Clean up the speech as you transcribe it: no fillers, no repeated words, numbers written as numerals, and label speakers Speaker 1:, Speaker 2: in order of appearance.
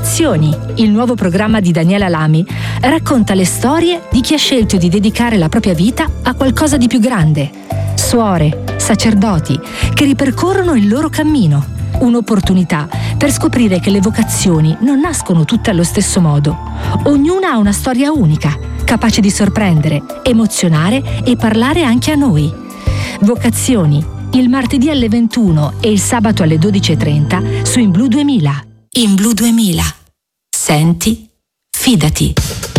Speaker 1: Vocazioni, il nuovo programma di Daniela Lamy, racconta le storie di chi ha scelto di dedicare la propria vita a qualcosa di più grande. Suore, sacerdoti, che ripercorrono il loro cammino. Un'opportunità per scoprire che le vocazioni non nascono tutte allo stesso modo. Ognuna ha una storia unica, capace di sorprendere, emozionare e parlare anche a noi. Vocazioni, il martedì alle 21 e il sabato alle 12:30 su In Blu 2000. In Blu 2000. Senti, fidati.